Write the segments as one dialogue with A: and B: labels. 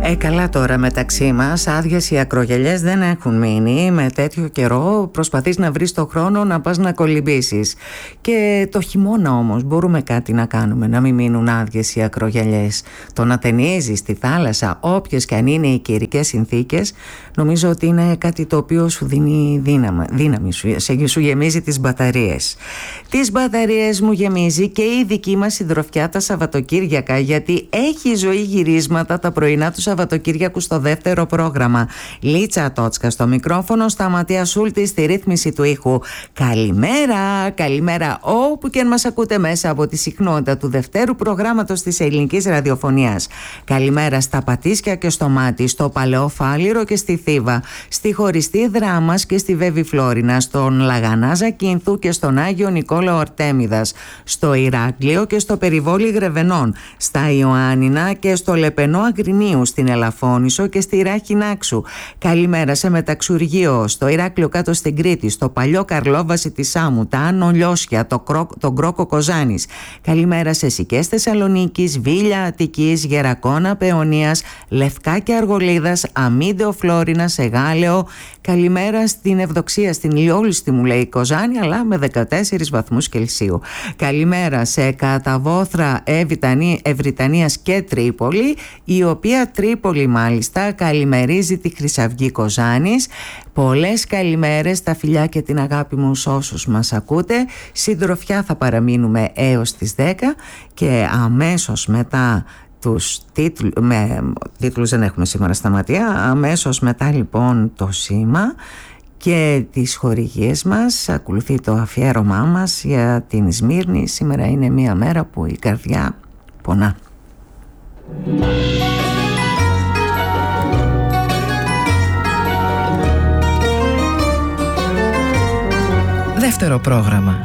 A: Καλά τώρα μεταξύ μας, άδειες οι ακρογιαλιές δεν έχουν μείνει. Με τέτοιο καιρό προσπαθείς να βρεις το χρόνο να πας να κολυμπήσεις. Και το χειμώνα όμως μπορούμε κάτι να κάνουμε, να μην μείνουν άδειες οι ακρογιαλιές. Το να ταινίζεις στη θάλασσα, όποιες και αν είναι οι καιρικές συνθήκες, νομίζω ότι είναι κάτι το οποίο σου δίνει δύναμη, σου γεμίζει τις μπαταρίες. Τις μπαταρίες μου γεμίζει και η δική μας συντροφιά τα Σαββατοκύριακα, γιατί έχει ζωή γυρίσματα τα πρωινά του Σαββατοκύριακου στο δεύτερο πρόγραμμα. Λίτσα Τότσκα στο μικρόφωνο, Σταματία Σούλτη στη ρύθμιση του ήχου. Καλημέρα, καλημέρα όπου και αν μας ακούτε μέσα από τη συχνότητα του δευτέρου προγράμματος της ελληνικής ραδιοφωνίας. Καλημέρα στα Πατήσια και στο Μάτι, στο Παλαιό Φάληρο και στη Θήβα, στη Χωριστή Δράμας και στη Βέβη Φλόρινα, στον Λαγανάζα Κινθού και στον Άγιο Νικόλαο Αρτέμιδας, στο Ηράκλειο και στο Περιβόλι Γρεβενών, στα Ιωάννινα και στο Λεπενό Αγρινίου, στην Ελαφώνησο και στη Ράχη Νάξου. Καλημέρα σε Μεταξουργείο, στο Ηράκλειο κάτω στην Κρήτη, στο Παλιό Καρλόβαση της Σάμου, τα Άνω Λιώσια, τον Κρόκο Κοζάνης. Καλημέρα σε Σικές Θεσσαλονίκης, Βίλια Αττικής, Γερακώνα Παιωνίας, Λευκά και Αργολίδας, Αμίντεο Φλόρινας, Εγάλεο. Καλημέρα στην Ευδοξία, στην Ηλιόλουστη μου λέει Κοζάνη, αλλά με 14 βαθμούς Κελσίου. Καλημέρα σε Καταβόθρα, Ευρυτανίας και Τρίπολη, η οποία Τρίπολη μάλιστα καλημερίζει τη Χρυσαυγή Κοζάνης. Πολλές καλημέρες, τα φιλιά και την αγάπη μου σε όσους μας ακούτε. Συντροφιά θα παραμείνουμε έως τις 10 και αμέσως μετά τους τίτλους δεν έχουμε σήμερα Σταματία. Αμέσως μετά λοιπόν το σήμα και τις χορηγίες μας ακολουθεί το αφιέρωμά μας για την Σμύρνη. Σήμερα είναι μια μέρα που η καρδιά πονά.
B: Δεύτερο πρόγραμμα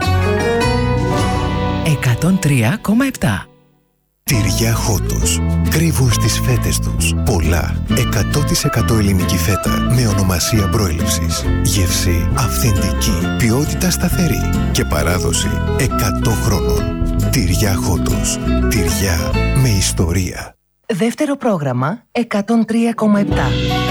B: 103,7.
C: Τυριά Χότος. Κρύβουν στις φέτες τους πολλά 100% ελληνική φέτα με ονομασία προέλευσης. Γεύση αυθεντική, ποιότητα σταθερή και παράδοση 100 χρόνων. Τυριά Χότος. Τυριά με ιστορία.
B: Δεύτερο πρόγραμμα 103,7.